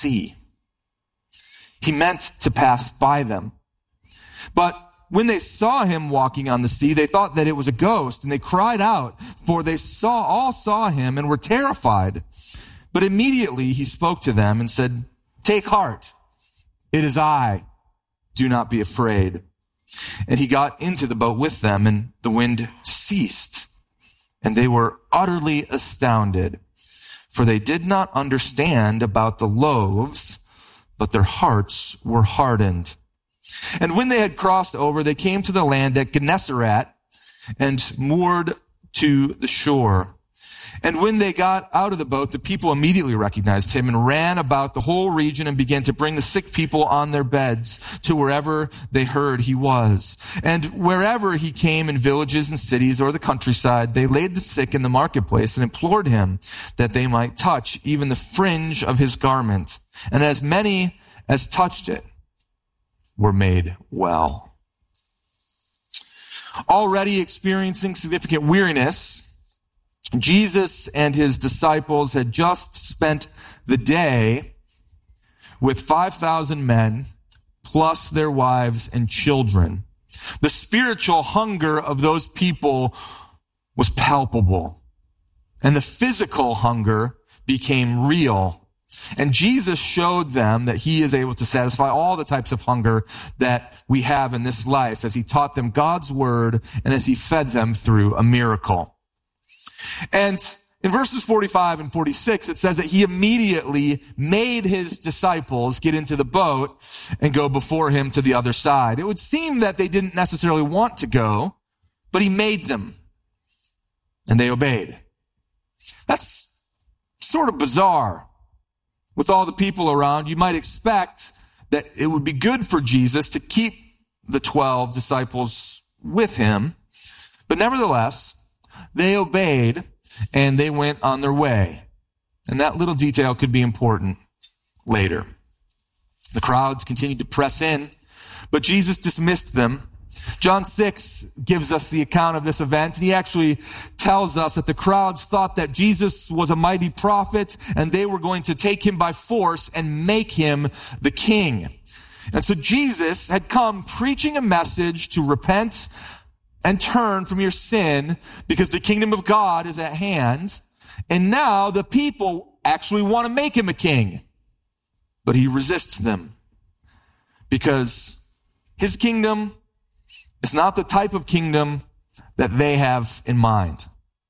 sea. He meant to pass by them. But when they saw him walking on the sea, they thought that it was a ghost, and they cried out, for they all saw him and were terrified. But immediately he spoke to them and said, "Take heart, it is I. Do not be afraid." And he got into the boat with them, and the wind ceased. And they were utterly astounded, for they did not understand about the loaves, but their hearts were hardened. And when they had crossed over, they came to the land at Gennesaret and moored to the shore. And when they got out of the boat, the people immediately recognized him and ran about the whole region and began to bring the sick people on their beds to wherever they heard he was. And wherever he came in villages and cities or the countryside, they laid the sick in the marketplace and implored him that they might touch even the fringe of his garment. And as many as touched it were made well. Already experiencing significant weariness, Jesus and his disciples had just spent the day with 5,000 men, plus their wives and children. The spiritual hunger of those people was palpable, and the physical hunger became real. And Jesus showed them that he is able to satisfy all the types of hunger that we have in this life, as he taught them God's word and as he fed them through a miracle. And in verses 45 and 46, it says that he immediately made his disciples get into the boat and go before him to the other side. It would seem that they didn't necessarily want to go, but he made them, and they obeyed. That's sort of bizarre. With all the people around, you might expect that it would be good for Jesus to keep the 12 disciples with him. But nevertheless, they obeyed and they went on their way. And that little detail could be important later. The crowds continued to press in, but Jesus dismissed them. John 6 gives us the account of this event, and he actually tells us that the crowds thought that Jesus was a mighty prophet, and they were going to take him by force and make him the king. And so Jesus had come preaching a message to repent and turn from your sin, because the kingdom of God is at hand. And now the people actually want to make him a king, but he resists them, because his kingdom is not the type of kingdom that they have in mind.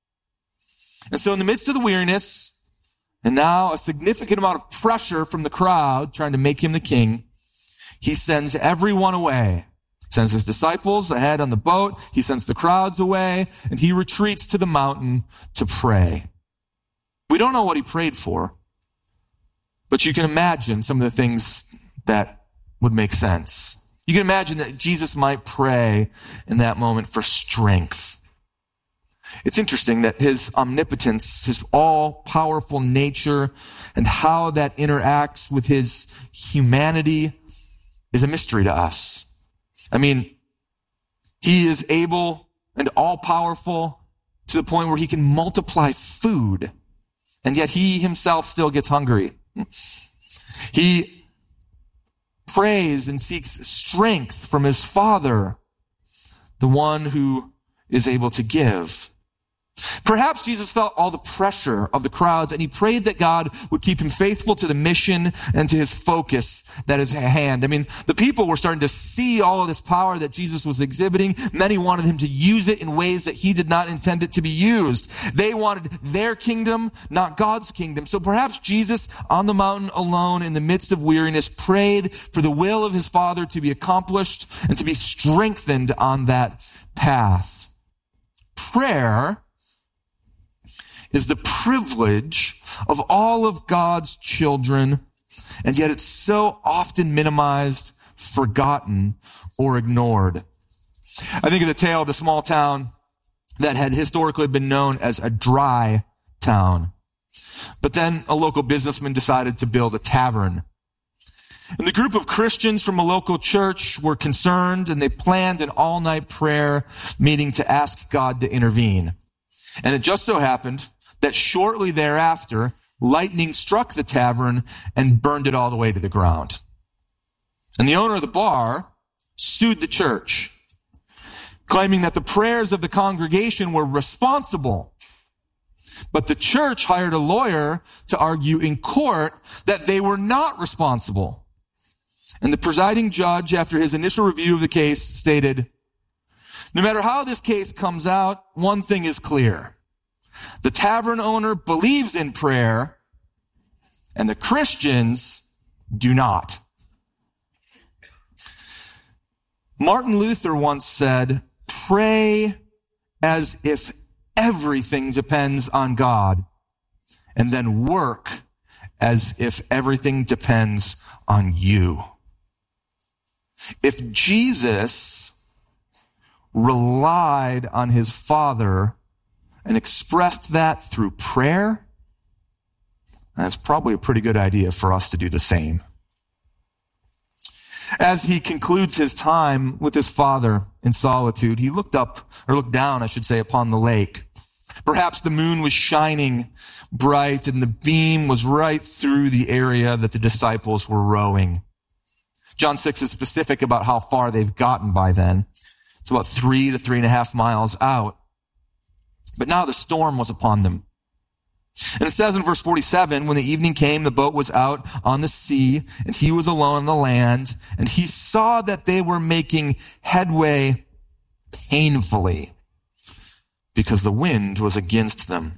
And so in the midst of the weariness, and now a significant amount of pressure from the crowd trying to make him the king, he sends everyone away. He sends his disciples ahead on the boat. He sends the crowds away, and he retreats to the mountain to pray. We don't know what he prayed for, but you can imagine some of the things that would make sense. You can imagine that Jesus might pray in that moment for strength. It's interesting that his omnipotence, his all-powerful nature, and how that interacts with his humanity is a mystery to us. I mean, he is able and all-powerful to the point where he can multiply food, and yet he himself still gets hungry. He prays and seeks strength from his Father, the one who is able to give. Perhaps Jesus felt all the pressure of the crowds, and he prayed that God would keep him faithful to the mission and to his focus that is at hand. I mean, the people were starting to see all of this power that Jesus was exhibiting. Many wanted him to use it in ways that he did not intend it to be used. They wanted their kingdom, not God's kingdom. So perhaps Jesus, on the mountain alone in the midst of weariness, prayed for the will of his Father to be accomplished and to be strengthened on that path. Prayer is the privilege of all of God's children, and yet it's so often minimized, forgotten, or ignored. I think of the tale of the small town that had historically been known as a dry town. But then a local businessman decided to build a tavern. And the group of Christians from a local church were concerned, and they planned an all-night prayer meeting to ask God to intervene. And it just so happened that shortly thereafter, lightning struck the tavern and burned it all the way to the ground. And the owner of the bar sued the church, claiming that the prayers of the congregation were responsible. But the church hired a lawyer to argue in court that they were not responsible. And the presiding judge, after his initial review of the case, stated, "No matter how this case comes out, one thing is clear. The tavern owner believes in prayer, and the Christians do not." Martin Luther once said, "Pray as if everything depends on God, and then work as if everything depends on you." If Jesus relied on his Father and expressed that through prayer, that's probably a pretty good idea for us to do the same. As he concludes his time with his Father in solitude, he looked down, upon the lake. Perhaps the moon was shining bright and the beam was right through the area that the disciples were rowing. John 6 is specific about how far they've gotten by then. It's about 3 to 3.5 miles out. But now the storm was upon them. And it says in verse 47, when the evening came, the boat was out on the sea, and he was alone on the land, and he saw that they were making headway painfully because the wind was against them.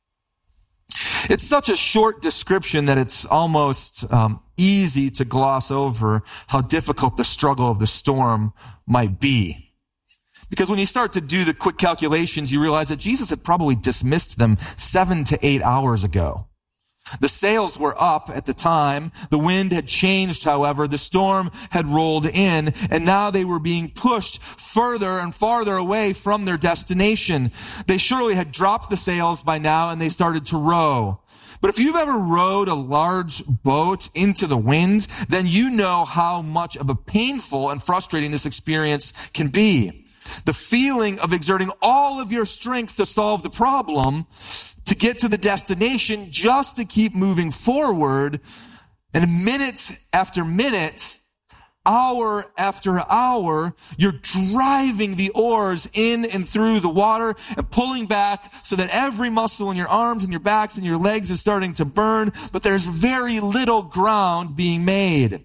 It's such a short description that it's almost easy to gloss over how difficult the struggle of the storm might be. Because when you start to do the quick calculations, you realize that Jesus had probably dismissed them 7 to 8 hours ago. The sails were up at the time. The wind had changed, however. The storm had rolled in, and now they were being pushed further and farther away from their destination. They surely had dropped the sails by now, and they started to row. But if you've ever rowed a large boat into the wind, then you know how much of a painful and frustrating this experience can be. The feeling of exerting all of your strength to solve the problem, to get to the destination, just to keep moving forward, and minute after minute, hour after hour, you're driving the oars in and through the water and pulling back so that every muscle in your arms and your backs and your legs is starting to burn, but there's very little ground being made.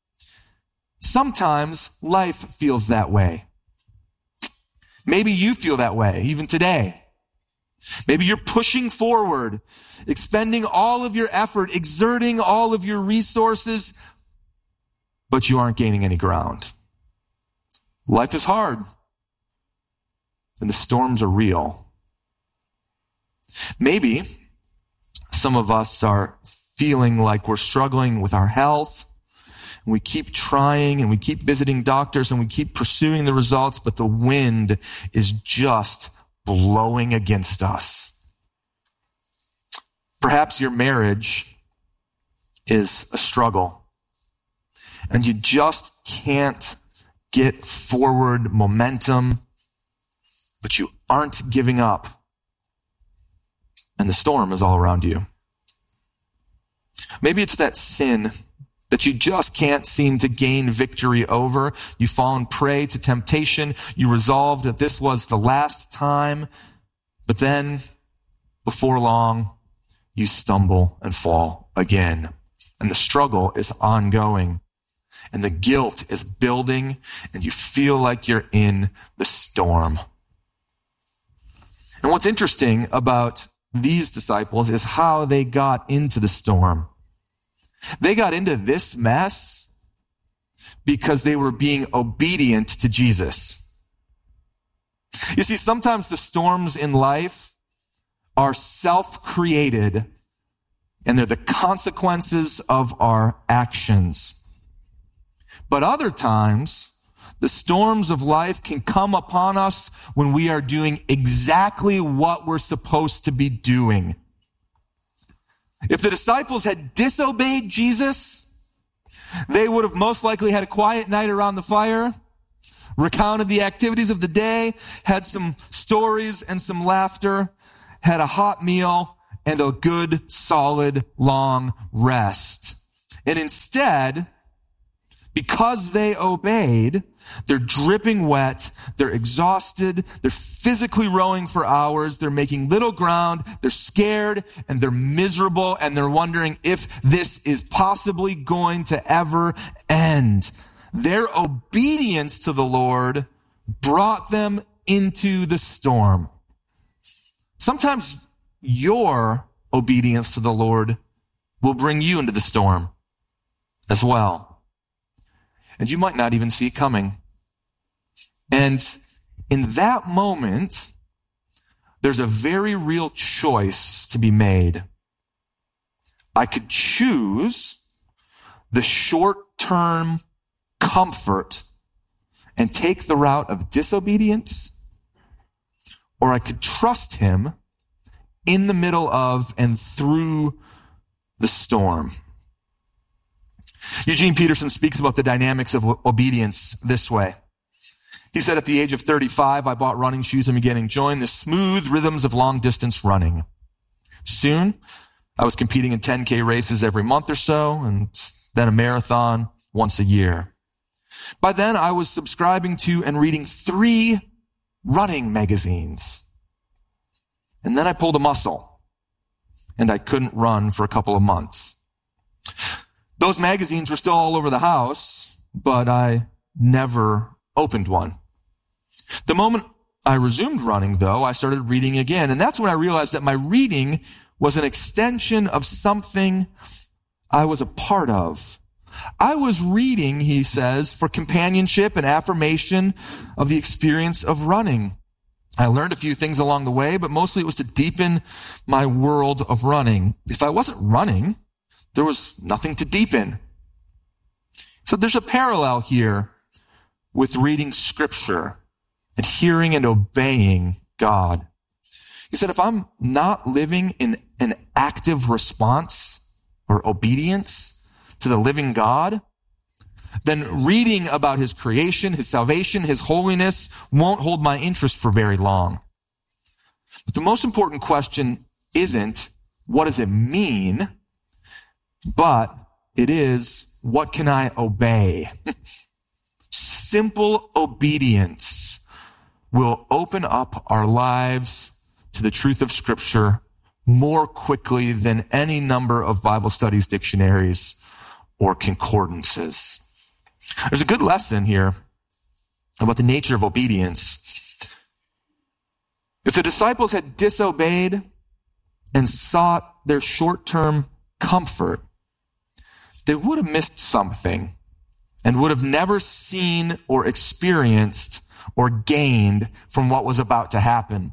Sometimes life feels that way. Maybe you feel that way, even today. Maybe you're pushing forward, expending all of your effort, exerting all of your resources, but you aren't gaining any ground. Life is hard, and the storms are real. Maybe some of us are feeling like we're struggling with our health. We keep trying and we keep visiting doctors and we keep pursuing the results, but the wind is just blowing against us. Perhaps your marriage is a struggle and you just can't get forward momentum, but you aren't giving up, and the storm is all around you. Maybe it's that sin that you just can't seem to gain victory over. You've fallen prey to temptation. You resolved that this was the last time, but then, before long, you stumble and fall again. And the struggle is ongoing. And the guilt is building, and you feel like you're in the storm. And what's interesting about these disciples is how they got into the storm. They got into this mess because they were being obedient to Jesus. You see, sometimes the storms in life are self-created, and they're the consequences of our actions. But other times, the storms of life can come upon us when we are doing exactly what we're supposed to be doing. If the disciples had disobeyed Jesus, they would have most likely had a quiet night around the fire, recounted the activities of the day, had some stories and some laughter, had a hot meal, and a good, solid, long rest. And instead, because they obeyed, they're dripping wet, they're exhausted, they're physically rowing for hours, they're making little ground, they're scared, and they're miserable, and they're wondering if this is possibly going to ever end. Their obedience to the Lord brought them into the storm. Sometimes your obedience to the Lord will bring you into the storm as well. And you might not even see it coming. And in that moment, there's a very real choice to be made. I could choose the short-term comfort and take the route of disobedience, or I could trust him in the middle of and through the storm. Eugene Peterson speaks about the dynamics of obedience this way. He said, at the age of 35, I bought running shoes and began enjoying the smooth rhythms of long-distance running. Soon, I was competing in 10K races every month or so, and then a marathon once a year. By then, I was subscribing to and reading 3 running magazines. And then I pulled a muscle, and I couldn't run for a couple of months. Those magazines were still all over the house, but I never opened one. The moment I resumed running, though, I started reading again, and that's when I realized that my reading was an extension of something I was a part of. I was reading, he says, for companionship and affirmation of the experience of running. I learned a few things along the way, but mostly it was to deepen my world of running. If I wasn't running, there was nothing to deepen. So there's a parallel here with reading Scripture and hearing and obeying God. He said, if I'm not living in an active response or obedience to the living God, then reading about his creation, his salvation, his holiness won't hold my interest for very long. But the most important question isn't, what does it mean? But it is, what can I obey? Simple obedience will open up our lives to the truth of Scripture more quickly than any number of Bible studies, dictionaries, or concordances. There's a good lesson here about the nature of obedience. If the disciples had disobeyed and sought their short-term comfort, they would have missed something and would have never seen or experienced or gained from what was about to happen.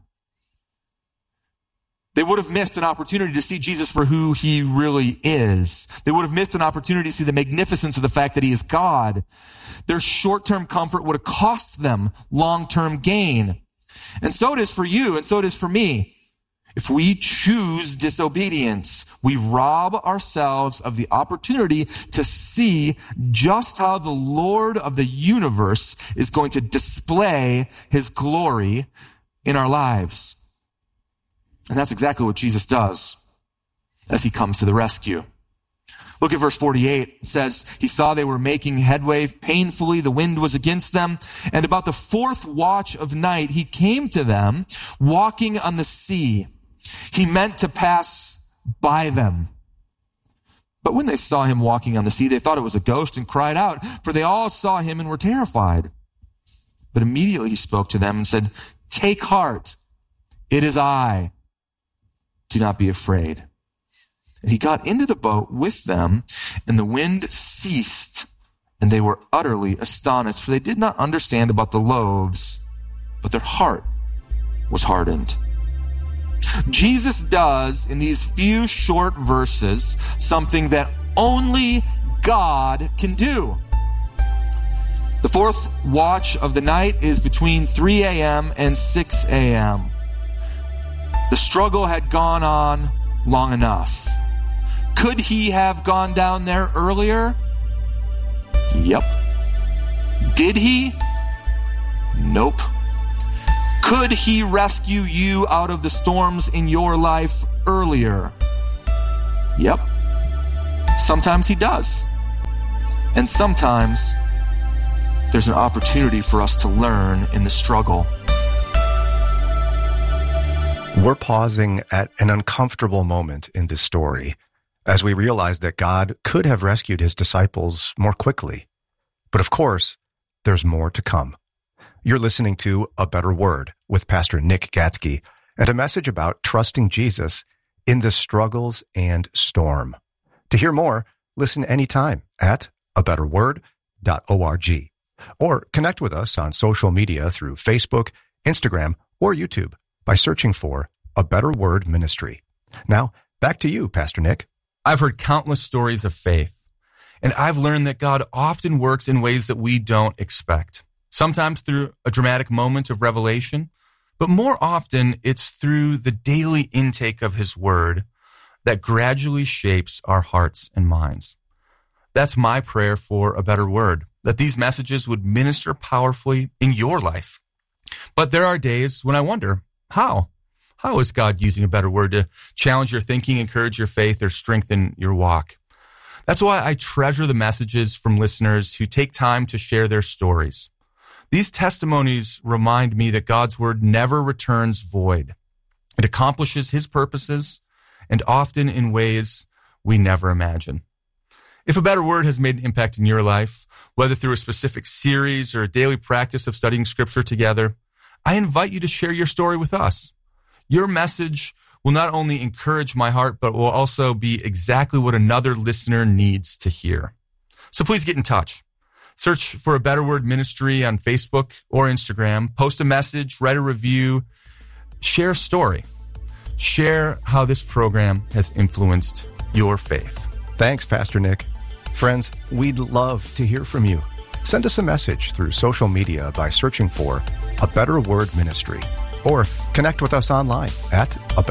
They would have missed an opportunity to see Jesus for who he really is. They would have missed an opportunity to see the magnificence of the fact that he is God. Their short-term comfort would have cost them long-term gain. And so it is for you, and so it is for me. If we choose disobedience, we rob ourselves of the opportunity to see just how the Lord of the universe is going to display his glory in our lives. And that's exactly what Jesus does as he comes to the rescue. Look at verse 48. It says, he saw they were making headway painfully. The wind was against them. And about the 4th watch of night, he came to them walking on the sea. He meant to pass by them. But when they saw him walking on the sea, they thought it was a ghost and cried out, for they all saw him and were terrified. But immediately he spoke to them and said, take heart, it is I. Do not be afraid. And he got into the boat with them, and the wind ceased, and they were utterly astonished, for they did not understand about the loaves, but their heart was hardened. Jesus does, in these few short verses, something that only God can do. The 4th watch of the night is between 3 a.m. and 6 a.m. The struggle had gone on long enough. Could he have gone down there earlier? Yep. Did he? Nope. Could he rescue you out of the storms in your life earlier? Yep. Sometimes he does. And sometimes there's an opportunity for us to learn in the struggle. We're pausing at an uncomfortable moment in this story as we realize that God could have rescued his disciples more quickly. But of course, there's more to come. You're listening to A Better Word with Pastor Nick Gatzke and a message about trusting Jesus in the struggles and storm. To hear more, listen anytime at abetterword.org or connect with us on social media through Facebook, Instagram, or YouTube by searching for A Better Word Ministry. Now, back to you, Pastor Nick. I've heard countless stories of faith, and I've learned that God often works in ways that we don't expect. Sometimes through a dramatic moment of revelation, but more often it's through the daily intake of his word that gradually shapes our hearts and minds. That's my prayer for A Better Word, that these messages would minister powerfully in your life. But there are days when I wonder, how? How is God using A Better Word to challenge your thinking, encourage your faith, or strengthen your walk? That's why I treasure the messages from listeners who take time to share their stories. These testimonies remind me that God's word never returns void. It accomplishes his purposes, and often in ways we never imagine. If A Better Word has made an impact in your life, whether through a specific series or a daily practice of studying Scripture together, I invite you to share your story with us. Your message will not only encourage my heart, but will also be exactly what another listener needs to hear. So please get in touch. Search for A Better Word Ministry on Facebook or Instagram. Post a message, write a review, share a story. Share how this program has influenced your faith. Thanks, Pastor Nick. Friends, we'd love to hear from you. Send us a message through social media by searching for A Better Word Ministry or connect with us online at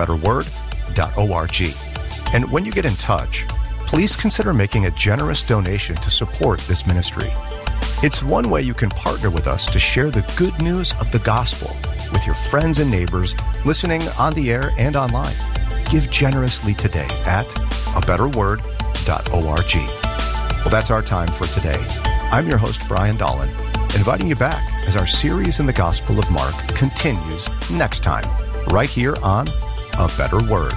abetterword.org. And when you get in touch, please consider making a generous donation to support this ministry. It's one way you can partner with us to share the good news of the gospel with your friends and neighbors listening on the air and online. Give generously today at abetterword.org. Well, that's our time for today. I'm your host, Brian Dolan, inviting you back as our series in the Gospel of Mark continues next time, right here on A Better Word.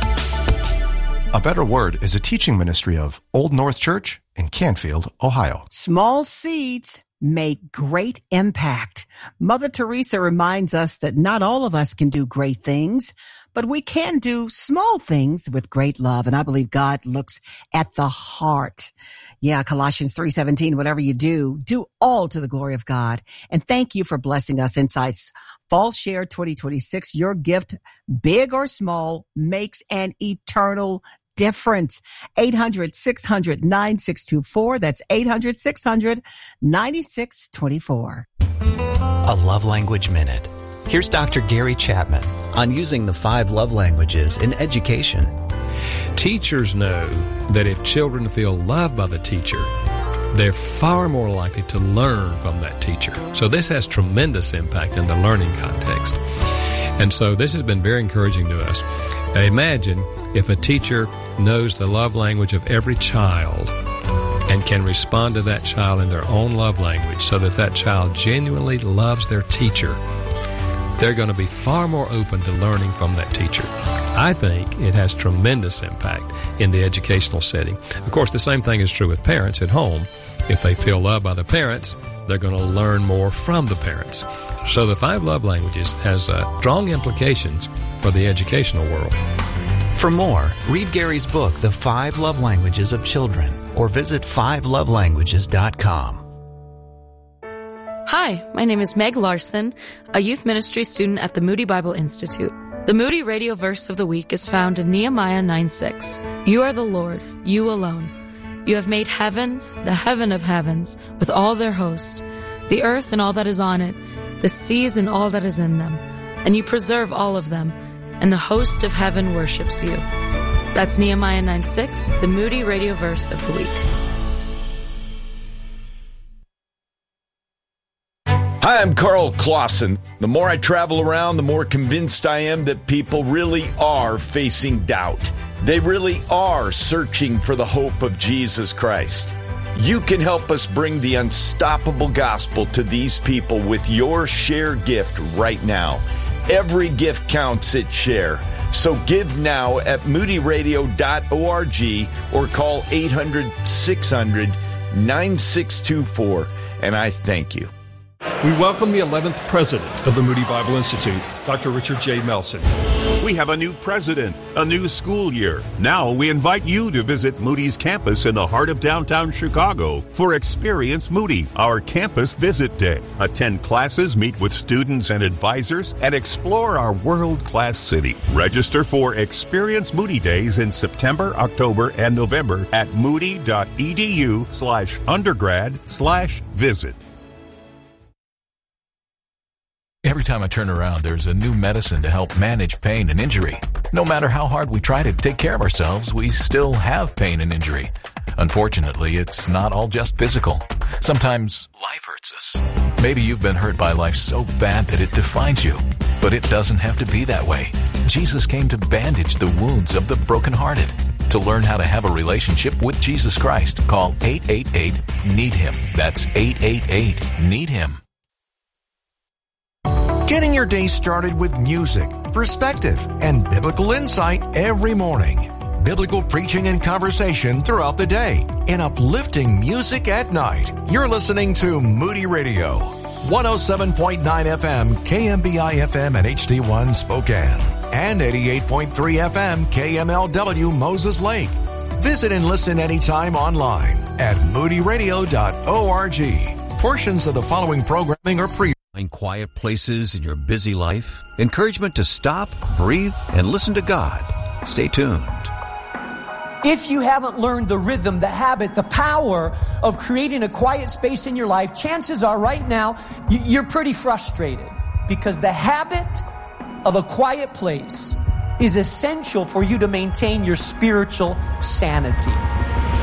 A Better Word is a teaching ministry of Old North Church in Canfield, Ohio. Small seeds make great impact. Mother Teresa reminds us that not all of us can do great things, but we can do small things with great love. And I believe God looks at the heart. Yeah, Colossians 3:17, whatever you do all to the glory of God. And thank you for blessing us inside Fall Share 2026. Your gift, big or small, makes an eternal difference. 800-600-9624. That's 800-600-9624. A Love Language Minute. Here's Dr. Gary Chapman on using the 5 love languages in education. Teachers know that if children feel loved by the teacher, they're far more likely to learn from that teacher. So this has tremendous impact in the learning context. And so this has been very encouraging to us. Now imagine if a teacher knows the love language of every child and can respond to that child in their own love language so that that child genuinely loves their teacher. They're going to be far more open to learning from that teacher. I think it has tremendous impact in the educational setting. Of course, the same thing is true with parents at home. If they feel loved by the parents, they're going to learn more from the parents. So the 5 love languages has strong implications for the educational world. For more, read Gary's book, The 5 Love Languages of Children, or visit 5lovelanguages.com. Hi, my name is Meg Larson, a youth ministry student at the Moody Bible Institute. The Moody Radio Verse of the Week is found in Nehemiah 9:6. You are the Lord, you alone. You have made heaven, the heaven of heavens, with all their host, the earth and all that is on it, the seas and all that is in them, and you preserve all of them, and the host of heaven worships you. That's Nehemiah 9:6, the Moody Radio Verse of the Week. Hi, I'm Carl Clausen. The more I travel around, the more convinced I am that people really are facing doubt. They really are searching for the hope of Jesus Christ. You can help us bring the unstoppable gospel to these people with your Share gift right now. Every gift counts at Share. So give now at moodyradio.org or call 800-600-9624. And I thank you. We welcome the 11th president of the Moody Bible Institute, Dr. Richard J. Melson. We have a new president, a new school year. Now we invite you to visit Moody's campus in the heart of downtown Chicago for Experience Moody, our campus visit day. Attend classes, meet with students and advisors, and explore our world-class city. Register for Experience Moody Days in September, October, and November at moody.edu/undergrad/visit. Every time I turn around, there's a new medicine to help manage pain and injury. No matter how hard we try to take care of ourselves, we still have pain and injury. Unfortunately, it's not all just physical. Sometimes life hurts us. Maybe you've been hurt by life so bad that it defines you. But it doesn't have to be that way. Jesus came to bandage the wounds of the brokenhearted. To learn how to have a relationship with Jesus Christ, call 888-NEED-HIM. That's 888-NEED-HIM. Getting your day started with music, perspective, and biblical insight every morning. Biblical preaching and conversation throughout the day. And uplifting music at night. You're listening to Moody Radio. 107.9 FM, KMBI FM and HD1 Spokane. And 88.3 FM, KMLW Moses Lake. Visit and listen anytime online at moodyradio.org. Portions of the following programming are pre- In quiet places in your busy life, encouragement to stop, breathe, and listen to God. Stay tuned. If you haven't learned the rhythm, the habit, the power of creating a quiet space in your life, chances are right now you're pretty frustrated because the habit of a quiet place is essential for you to maintain your spiritual sanity.